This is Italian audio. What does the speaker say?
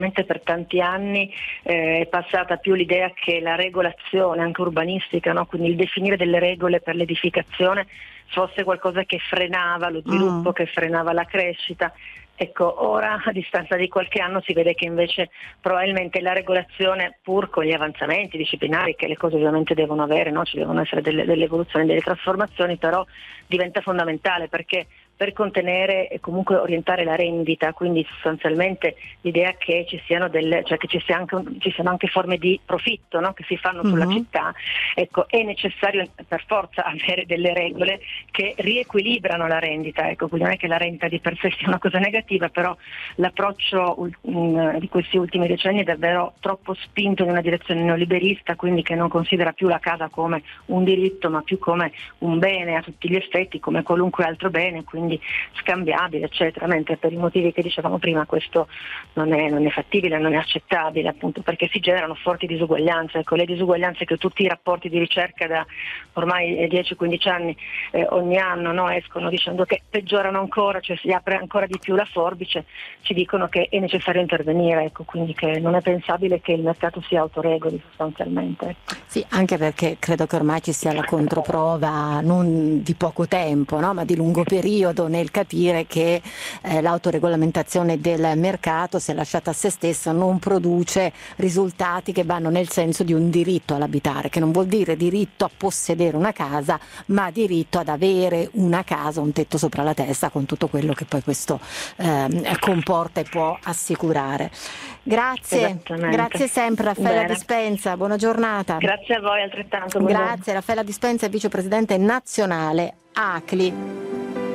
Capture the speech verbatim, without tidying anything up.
per tanti anni eh, è passata più l'idea che la regolazione anche urbanistica, no? Quindi il definire delle regole per l'edificazione fosse qualcosa che frenava lo sviluppo, mm. che frenava la crescita. Ecco, ora a distanza di qualche anno si vede che invece probabilmente la regolazione, pur con gli avanzamenti disciplinari che le cose ovviamente devono avere, no? Ci devono essere delle, delle evoluzioni, delle trasformazioni, però diventa fondamentale, perché per contenere e comunque orientare la rendita, quindi sostanzialmente l'idea che ci siano delle, cioè che ci, sia anche un, ci siano anche forme di profitto, no? Che si fanno sulla uh-huh. città, ecco, è necessario per forza avere delle regole che riequilibrano la rendita, ecco, quindi non è che la rendita di per sé sia una cosa negativa, però l'approccio um, di questi ultimi decenni è davvero troppo spinto in una direzione neoliberista, quindi che non considera più la casa come un diritto ma più come un bene a tutti gli effetti, come qualunque altro bene, quindi scambiabile, eccetera, mentre per i motivi che dicevamo prima questo non è, non è fattibile, non è accettabile, appunto perché si generano forti disuguaglianze, ecco, le disuguaglianze che tutti i rapporti di ricerca da ormai dieci quindici anni eh, ogni anno, no, escono dicendo che peggiorano ancora, cioè si apre ancora di più la forbice, ci dicono che è necessario intervenire, ecco, quindi che non è pensabile che il mercato si autoregoli sostanzialmente. Ecco. Sì, anche perché credo che ormai ci sia la controprova non di poco tempo, no, ma di lungo periodo nel capire che eh, l'autoregolamentazione del mercato, se lasciata a se stessa, non produce risultati che vanno nel senso di un diritto all'abitare, che non vuol dire diritto a possedere una casa, ma diritto ad avere una casa, un tetto sopra la testa, con tutto quello che poi questo eh, comporta e può assicurare. Grazie, grazie sempre Raffaella Bene. Dispenza, buona giornata. Grazie a voi altrettanto. Buongiorno. Grazie, Raffaella Dispenza è vicepresidente nazionale A C L I.